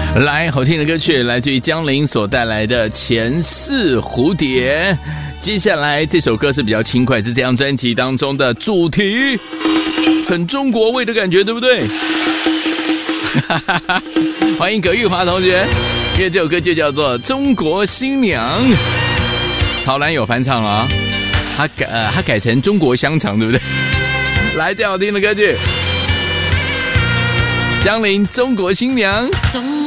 来，好听的歌曲来自于江林所带来的《前世蝴蝶》。接下来这首歌是比较轻快，是这张专辑当中的主题，很中国味的感觉，对不对？欢迎葛玉华同学，因为这首歌就叫做《中国新娘》，曹兰有翻唱啊，他改成中国香肠，对不对？来，最好听的歌曲，江林《中国新娘》。